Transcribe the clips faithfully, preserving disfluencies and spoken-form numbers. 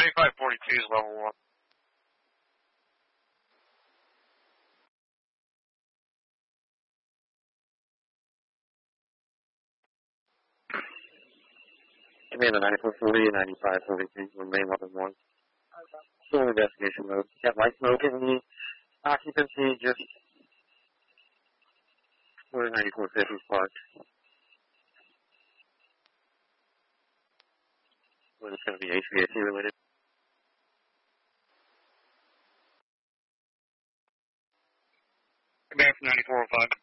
ninety-five forty-two is level one. Command ninety-four forty and ninety-five forty-two remain level one. Still in investigation mode. Got light smoke in the occupancy, just where ninety-four fifty is parked. Where it's going to be H V A C related. Command from ninety-four oh five.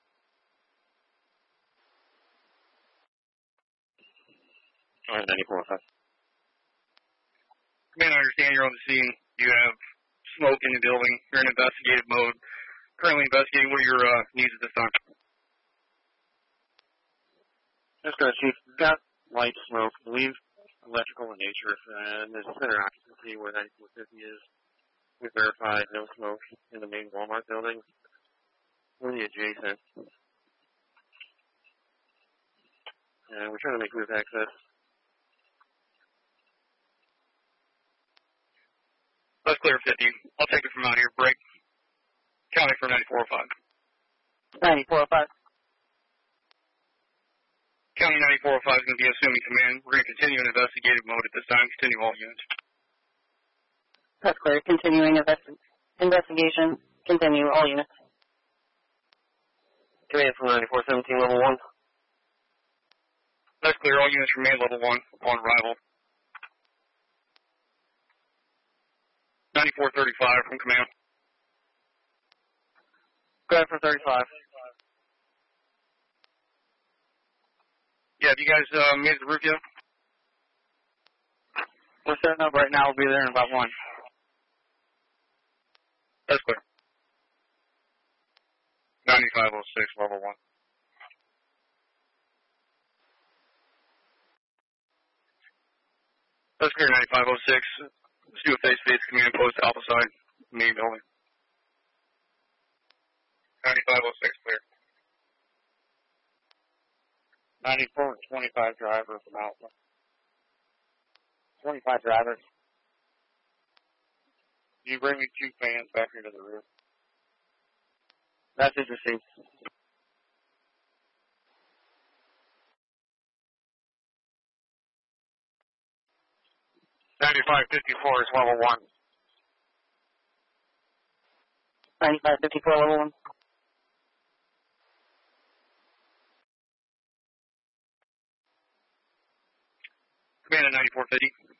Alright, ninety-four oh five. Command, I understand you're on the scene. You have smoke in the building. You're in investigative mode. Currently investigating. What are your uh, needs at this time? Just got chief. Got light smoke. Believe electrical in nature. And there's a center occupancy where ninety-four fifty is. We verified no smoke in the main Walmart building. Or the adjacent. And we're trying to make roof access. That's clear fifty. I'll take it from out here. Break. County for ninety-four oh five. ninety-four oh five. County ninety-four oh five is going to be assuming command. We're going to continue in investigative mode at this time. Continue all units. That's clear. Continuing investi- investigation. Continue all units. Command from ninety-four seventeen level one. That's clear. All units remain level one upon arrival. ninety-four thirty-five from command. Go ahead for thirty-five. Yeah, have you guys uh, made the roof yet? We're setting up right now. We'll be there in about one. That's clear. ninety-five oh six, level one. That's clear, ninety-five oh six. Let's do a face-to-face command post alpha side, main building. ninety-five oh six, clear. ninety-four twenty-five driver from Alpha. twenty-five drivers. Can you bring me two fans back into the roof? Message received. ninety-five fifty-four is level one. ninety-five fifty-four level one. Command at ninety-four fifty.